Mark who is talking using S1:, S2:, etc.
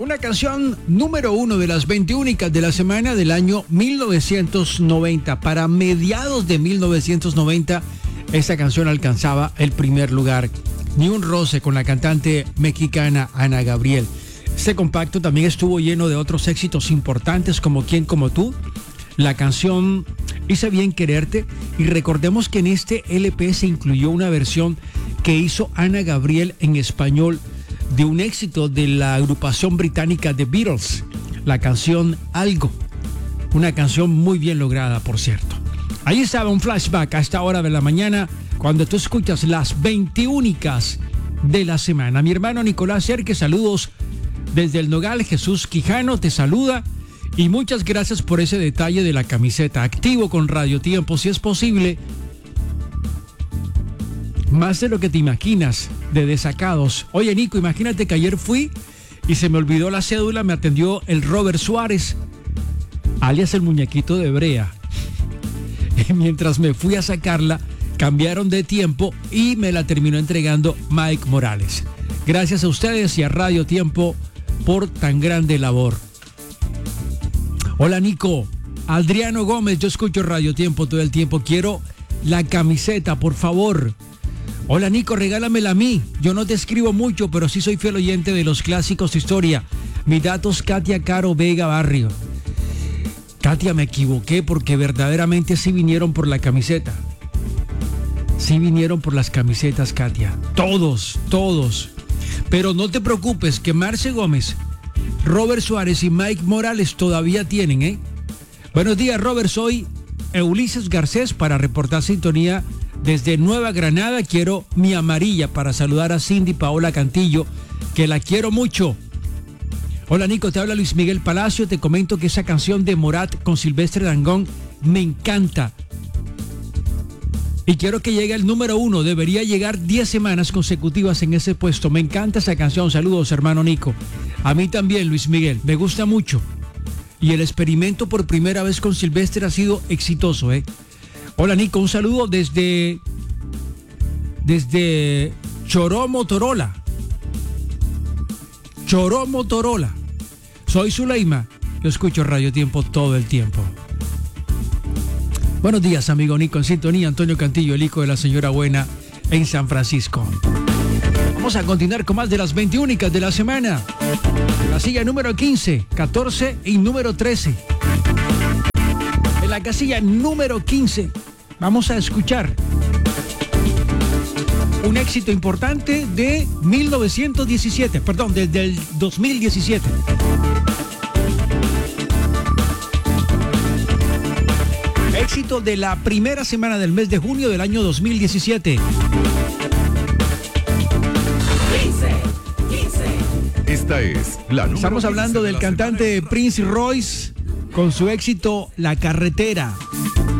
S1: Una canción número 1 de las 20 únicas de la semana del año 1990. Para mediados de 1990, esta canción alcanzaba el primer lugar. Ni un roce con la cantante mexicana Ana Gabriel. Este compacto también estuvo lleno de otros éxitos importantes como ¿Quién como tú?, la canción Hice bien quererte, y recordemos que en este LP se incluyó una versión que hizo Ana Gabriel en español de un éxito de la agrupación británica The Beatles, la canción Algo, una canción muy bien lograda, por cierto. Ahí estaba un flashback a esta hora de la mañana cuando tú escuchas las 20 únicas de la semana. Mi hermano Nicolás Cerque, saludos desde el Nogal. Jesús Quijano te saluda. Y muchas gracias por ese detalle de la camiseta. Activo con Radio Tiempo, si es posible. Más de lo que te imaginas, de desacados. Oye, Nico, imagínate que ayer fui y se me olvidó la cédula. Me atendió el Robert Suárez, alias el muñequito de Brea. Y mientras me fui a sacarla, cambiaron de tiempo y me la terminó entregando Mike Morales. Gracias a ustedes y a Radio Tiempo por tan grande labor. Hola, Nico. Adriano Gómez, yo escucho Radio Tiempo todo el tiempo. Quiero la camiseta, por favor. Hola, Nico, regálamela a mí. Yo no te escribo mucho, pero sí soy fiel oyente de los clásicos de historia. Mi datos, Katia Caro Vega Barrio. Katia, me equivoqué porque verdaderamente sí vinieron por la camiseta. Sí vinieron por las camisetas, Katia. Todos. Pero no te preocupes, que Marce Gómez, Robert Suárez y Mike Morales todavía tienen, ¿eh? Buenos días, Robert. Soy Ulises Garcés para reportar sintonía desde Nueva Granada. Quiero mi amarilla para saludar a Cindy Paola Cantillo, que la quiero mucho. Hola, Nico, te habla Luis Miguel Palacio. Te comento que esa canción de Morat con Silvestre Dangond me encanta. Y quiero que llegue al número 1. Debería llegar 10 semanas consecutivas en ese puesto. Me encanta esa canción. Saludos, hermano Nico. A mí también, Luis Miguel. Me gusta mucho. Y el experimento por primera vez con Silvestre ha sido exitoso, ¿eh? Hola, Nico. Un saludo desde Choró, Motorola. Soy Zuleima. Yo escucho Radio Tiempo todo el tiempo. Buenos días, amigo Nico, en sintonía. Antonio Cantillo, el hijo de la señora Buena, en San Francisco. Vamos a continuar con más de las 20 únicas de la semana. La casilla número 15, 14 y número 13. En la casilla número 15 vamos a escuchar un éxito importante de 1917, perdón, desde el 2017. Éxito de la primera semana del mes de junio del año 2017.
S2: 15. Esta es la número.
S1: Estamos hablando del cantante Prince Royce con su éxito La Carretera.